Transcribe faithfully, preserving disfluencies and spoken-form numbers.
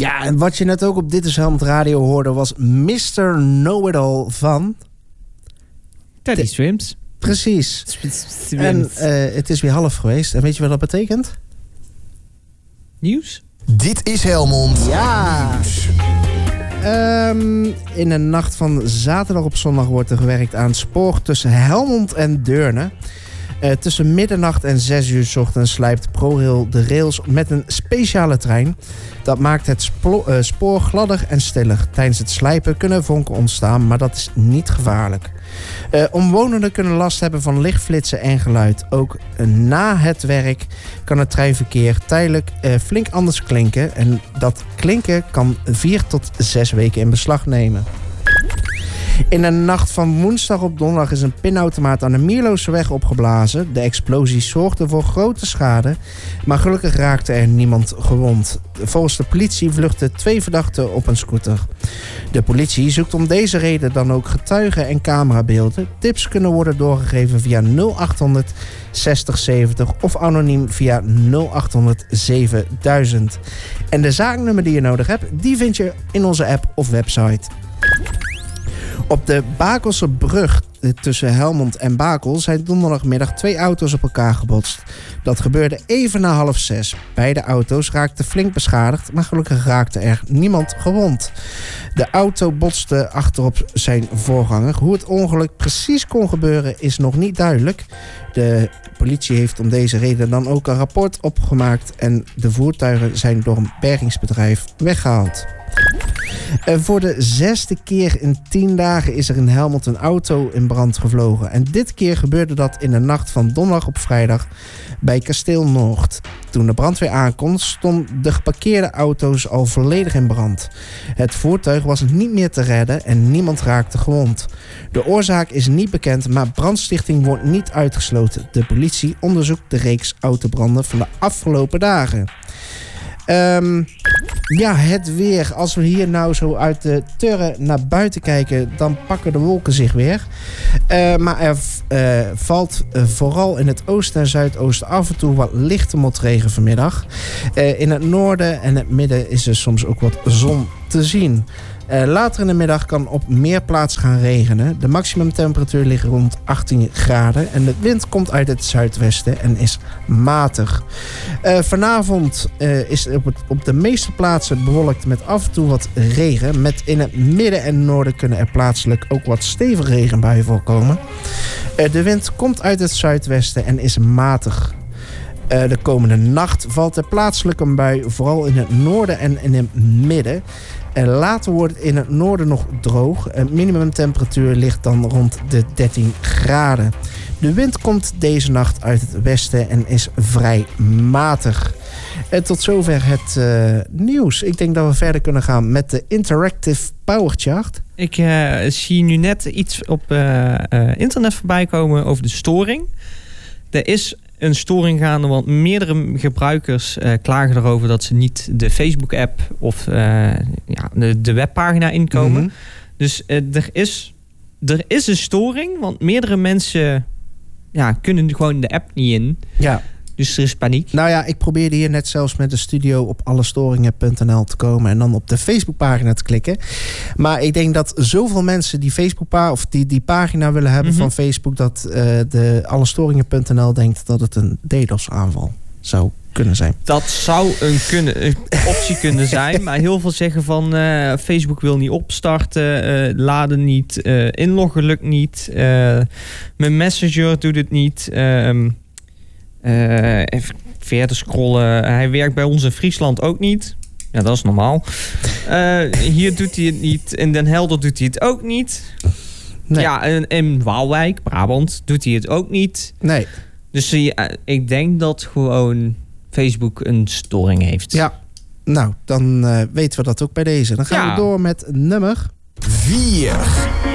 Ja, en wat je net ook op Dit is Helmond Radio hoorde was mister Know-It-All van... Teddy Swims. Precies. Swims. En uh, het is weer half geweest. En weet je wat dat betekent? Nieuws? Dit is Helmond. Ja. Um, in de nacht van zaterdag op zondag wordt er gewerkt aan het spoor tussen Helmond en Deurne. Uh, tussen middernacht en zes uur 's ochtends slijpt ProRail de rails met een speciale trein. Dat maakt het spo- uh, spoor gladder en stiller. Tijdens het slijpen kunnen vonken ontstaan, maar dat is niet gevaarlijk. Uh, omwonenden kunnen last hebben van lichtflitsen en geluid. Ook uh, na het werk kan het treinverkeer tijdelijk uh, flink anders klinken. En dat klinken kan vier tot zes weken in beslag nemen. In de nacht van woensdag op donderdag is een pinautomaat aan de Mierlooseweg opgeblazen. De explosie zorgde voor grote schade, maar gelukkig raakte er niemand gewond. Volgens de politie vluchtten twee verdachten op een scooter. De politie zoekt om deze reden dan ook getuigen en camerabeelden. Tips kunnen worden doorgegeven via nul achthonderd zestig zeventig of anoniem via nul achthonderd zevenduizend. En de zaaknummer die je nodig hebt, die vind je in onze app of website. Op de Bakelse brug tussen Helmond en Bakel zijn donderdagmiddag twee auto's op elkaar gebotst. Dat gebeurde even na half zes. Beide auto's raakten flink beschadigd, maar gelukkig raakte er niemand gewond. De auto botste achterop zijn voorganger. Hoe het ongeluk precies kon gebeuren is nog niet duidelijk. De politie heeft om deze reden dan ook een rapport opgemaakt en de voertuigen zijn door een bergingsbedrijf weggehaald. En voor de zesde keer in tien dagen is er in Helmond een auto in brand gevlogen. En dit keer gebeurde dat in de nacht van donderdag op vrijdag bij Kasteel Noord. Toen de brandweer aankwam, stonden de geparkeerde auto's al volledig in brand. Het voertuig was niet meer te redden en niemand raakte gewond. De oorzaak is niet bekend, maar brandstichting wordt niet uitgesloten. De politie onderzoekt de reeks autobranden van de afgelopen dagen. Um, ja, het weer. Als we hier nou zo uit de turren naar buiten kijken, dan pakken de wolken zich weer. Uh, maar er uh, valt uh, vooral in het oosten en zuidoosten af en toe wat lichte motregen vanmiddag. Uh, in het noorden en het midden is er soms ook wat zon te zien. Uh, later in de middag kan op meer plaatsen gaan regenen. De maximumtemperatuur ligt rond achttien graden. En de wind komt uit het zuidwesten en is matig. Uh, vanavond uh, is het op, het op de meeste plaatsen bewolkt met af en toe wat regen. Met in het midden en noorden kunnen er plaatselijk ook wat stevige regenbuien voorkomen. Uh, de wind komt uit het zuidwesten en is matig. Uh, de komende nacht valt er plaatselijk een bui, vooral in het noorden en in het midden. En later wordt het in het noorden nog droog. De minimumtemperatuur ligt dan rond de dertien graden. De wind komt deze nacht uit het westen en is vrij matig. En tot zover het uh, nieuws. Ik denk dat we verder kunnen gaan met de Interactive Power Chart. Ik uh, zie nu net iets op uh, uh, internet voorbij komen over de storing. Er is een storing gaande, want meerdere gebruikers uh, klagen erover dat ze niet de Facebook-app of uh, ja, de, de webpagina inkomen. Mm-hmm. Dus uh, er, is, er is een storing, want meerdere mensen ja, kunnen gewoon de app niet in. Ja. Dus er is paniek. Nou ja, ik probeerde hier net zelfs met de studio op allestoringen punt n l te komen en dan op de Facebookpagina te klikken. Maar ik denk dat zoveel mensen die Facebookpagina of die, die pagina willen hebben mm-hmm. van Facebook, dat uh, de allestoringen punt n l denkt dat het een DDoS-aanval zou kunnen zijn. Dat zou een, kunnen, een optie kunnen zijn, maar heel veel zeggen van uh, Facebook wil niet opstarten, uh, laden niet, uh, inloggen lukt niet, uh, mijn Messenger doet het niet. Uh, Uh, even verder scrollen. Hij werkt bij ons in Friesland ook niet. Ja, dat is normaal. Uh, hier doet hij het niet. In Den Helder doet hij het ook niet. Nee. Ja, in, in Waalwijk, Brabant, doet hij het ook niet. Nee. Dus uh, ik denk dat gewoon Facebook een storing heeft. Ja, nou, dan uh, weten we dat ook bij deze. Dan gaan ja. we door met nummer vier.